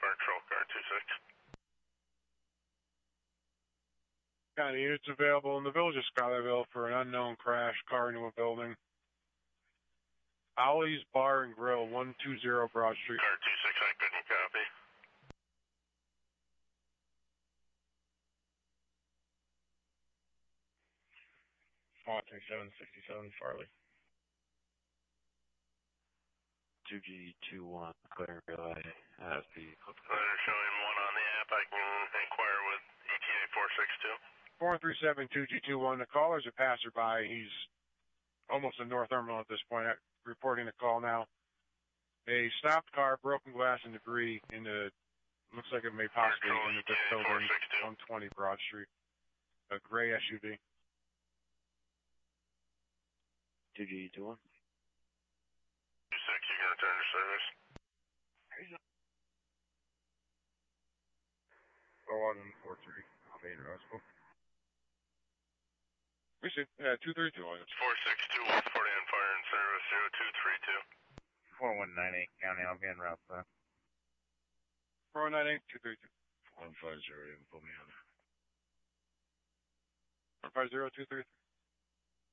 Patrol car 26. County units available in the village of Schuylerville for an unknown crash, car into a building. Ollie's Bar and Grill, 120 Broad Street. Car 26, I couldn't copy. Small 3767 Farley. 2G21, clear relay, the... They're showing one on the app. I can inquire with ETA 462. 437 2G21, the caller's a passerby. He's almost in North Terminal at this point, reporting the call now. A stopped car, broken glass and debris in the, looks like it may possibly be in the building, 120 Broad Street. A gray SUV. 2G21. 26, you can return to service. 1143, main Roscoe. We see, 232 on it. 462, 140 on fire and service, 0232. 4198, County, I'll be en route, 4098 232. 150, you can put me on. 150 233.